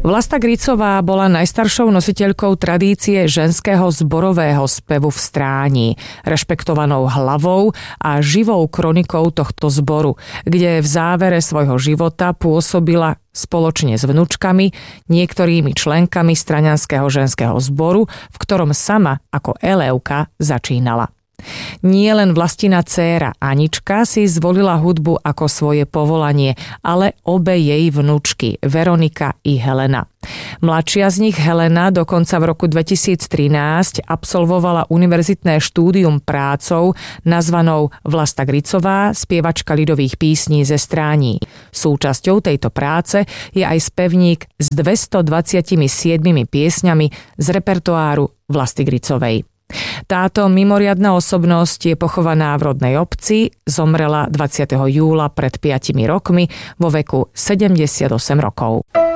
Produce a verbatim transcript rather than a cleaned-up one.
Vlasta Gricová bola najstaršou nositeľkou tradície ženského zborového spevu v Stráni, rešpektovanou hlavou a živou kronikou tohto zboru, kde v závere svojho života pôsobila spoločne s vnučkami, niektorými členkami Straňanského ženského zboru, v ktorom sama ako elévka začínala. Nie len Vlastina dcéra Anička si zvolila hudbu ako svoje povolanie, ale obe jej vnučky, Veronika i Helena. Mladšia z nich, Helena, dokonca v roku dvetisíctrinásť absolvovala univerzitné štúdium prácou nazvanou Vlasta Gricová, spievačka ľudových písní ze Strání. Súčasťou tejto práce je aj spevník s dvestodvadsaťsedem piesňami z repertoáru Vlasty Gricovej. Táto mimoriadna osobnosť je pochovaná v rodnej obci, zomrela dvadsiateho júla pred piatimi rokmi vo veku sedemdesiatosem rokov.